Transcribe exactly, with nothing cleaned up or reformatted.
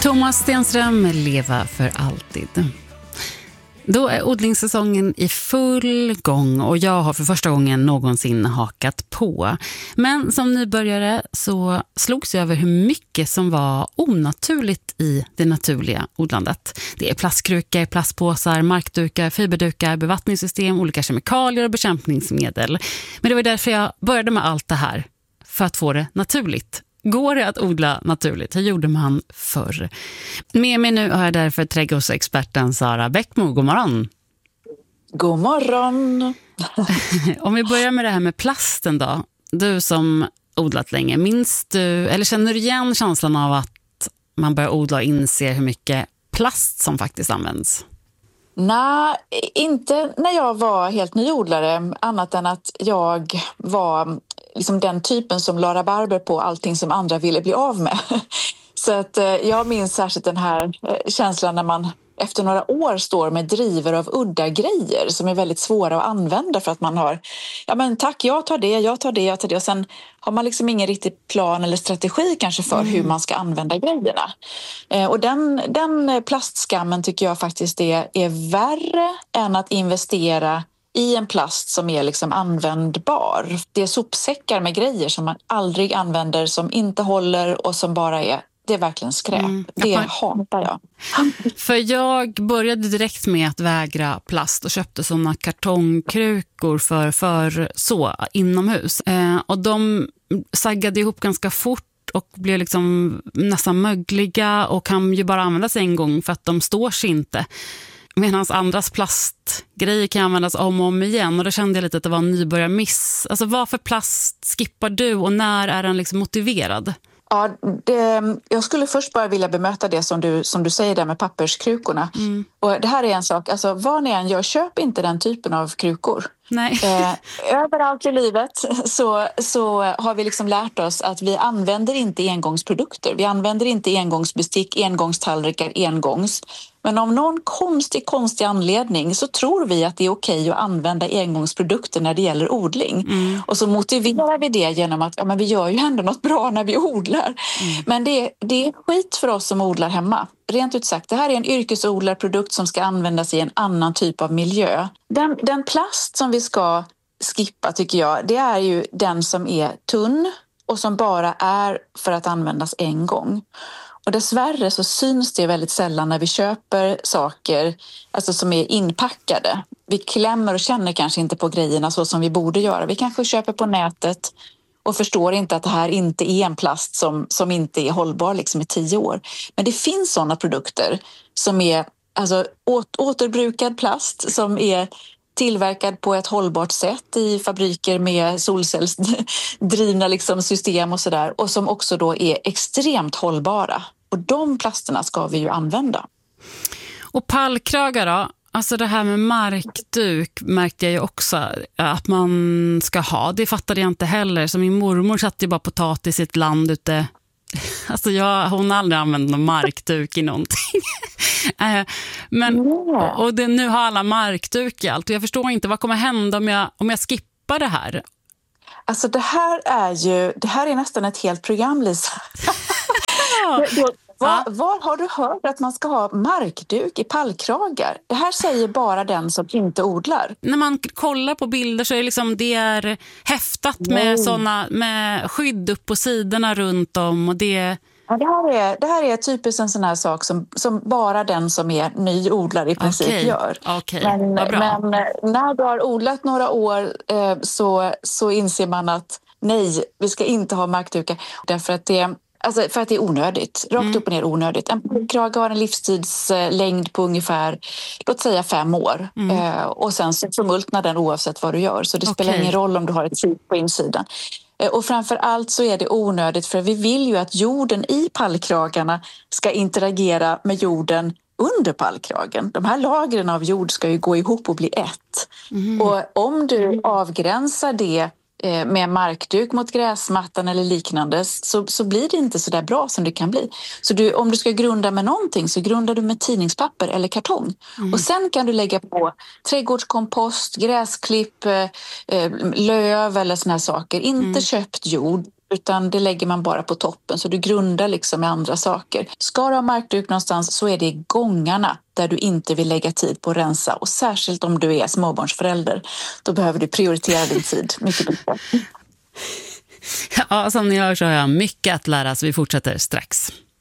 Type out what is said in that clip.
Thomas Stenström, Leva för alltid. Då är odlingssäsongen i full gång och jag har för första gången någonsin hakat på. Men som nybörjare så slogs jag över hur mycket som var onaturligt i det naturliga odlandet. Det är plastkrukor, plastpåsar, markdukar, fiberdukar, bevattningssystem, olika kemikalier och bekämpningsmedel. Men det var därför jag började med allt det här, för att få det naturligt. Går det att odla naturligt? Hur gjorde man förr? Med mig nu har jag därför trädgårdsexperten Sara Bäckmo. God morgon. God morgon. Om vi börjar med det här med plasten då. Du som odlat länge, minns du, eller känner du igen känslan av att man börjar odla och inser hur mycket plast som faktiskt används? Nej, inte när jag var helt nyodlare, annat än att jag var liksom den typen som la rabarber på allting som andra ville bli av med. Så att jag minns särskilt den här känslan när man efter några år står med driver av udda grejer som är väldigt svåra att använda för att man har, ja men tack, jag tar det, jag tar det, jag tar det och sen har man liksom ingen riktig plan eller strategi kanske för mm. hur man ska använda grejerna. Eh, och den, den plastskammen tycker jag faktiskt är, är värre än att investera i en plast som är liksom användbar. Det är sopsäckar med grejer som man aldrig använder, som inte håller och som bara är, det är verkligen skräp. Mm. Det hatar jag. För jag började direkt med att vägra plast och köpte sådana kartongkrukor för, för så inomhus. Eh, och de saggade ihop ganska fort och blev liksom nästan mögliga och kan ju bara användas en gång för att de står sig inte. Medan andras plastgrejer kan användas om och om igen. Och då kände jag lite att det var en nybörjarmiss. Alltså vad för plast skippar du och när är den liksom motiverad? Ja, det, jag skulle först bara vilja bemöta det som du, som du säger där med papperskrukorna. Mm. Och det här är en sak, alltså vad ni än gör, köp inte den typen av krukor. Nej. Eh, överallt i livet så, så har vi liksom lärt oss att vi använder inte engångsprodukter. Vi använder inte engångsbestick, engångstallrikar, engångs. Men av någon konstig, konstig anledning så tror vi att det är okej att använda engångsprodukter när det gäller odling. Mm. Och så motiverar vi det genom att ja, men vi gör ju ändå något bra när vi odlar. Mm. Men det, det är skit för oss som odlar hemma. Rent ut sagt, det här är en yrkesodlarprodukt som ska användas i en annan typ av miljö. Den, den plast som vi ska skippa tycker jag, det är ju den som är tunn och som bara är för att användas en gång. Och dessvärre så syns det väldigt sällan när vi köper saker alltså som är inpackade. Vi klämmer och känner kanske inte på grejerna så som vi borde göra. Vi kanske köper på nätet och förstår inte att det här inte är en plast som, som inte är hållbar liksom i tio år. Men det finns sådana produkter som är alltså, åt, återbrukad plast som är tillverkad på ett hållbart sätt i fabriker med solcellsdrivna liksom system och sådär. Och som också då är extremt hållbara. Och de plasterna ska vi ju använda. Och pallkragar då? Alltså det här med markduk märkte jag ju också att man ska ha. Det fattade jag inte heller. Så min mormor satt ju bara potatis i ett land ute. Alltså jag, hon har aldrig använt någon markduk i någonting. Men, och det, nu har alla markduk i allt. Och jag förstår inte, vad kommer hända om jag, om jag skippar det här? Alltså det här är ju, det här är nästan ett helt program, Lisa. det, det, var, var har du hört att man ska ha markduk i pallkragar? Det här säger bara den som inte odlar. När man kollar på bilder så är det, liksom, det är häftat med, såna, med skydd upp på sidorna runt om. Och det... Ja, det, här är, det här är typiskt en sån här sak som, som bara den som är ny odlare i princip okay. gör. Okay. Men, men när du har odlat några år eh, så, så inser man att nej, vi ska inte ha markdukar. Därför att det Alltså för att det är onödigt. Rakt mm. upp och ner onödigt. En krage har en livstidslängd på ungefär, låt säga fem år. Mm. Eh, och sen så förmultnar den oavsett vad du gör. Så det okay. spelar ingen roll om du har ett chip på insidan. Eh, och framför allt så är det onödigt för vi vill ju att jorden i pallkragarna ska interagera med jorden under pallkragen. De här lagren av jord ska ju gå ihop och bli ett. Mm. Och om du avgränsar det med markduk mot gräsmattan eller liknande så, så blir det inte så där bra som det kan bli. Så du, om du ska grunda med någonting så grundar du med tidningspapper eller kartong. Mm. Och sen kan du lägga på trädgårdskompost, gräsklipp, eh, löv eller såna här saker. Inte mm. köpt jord. utan det lägger man bara på toppen, så du grundar liksom med andra saker. Ska du ha markduk någonstans så är det i gångarna där du inte vill lägga tid på att rensa, och särskilt om du är småbarnsförälder, då behöver du prioritera din tid mycket bättre. Ja, som ni hör så har jag mycket att lära, så vi fortsätter strax.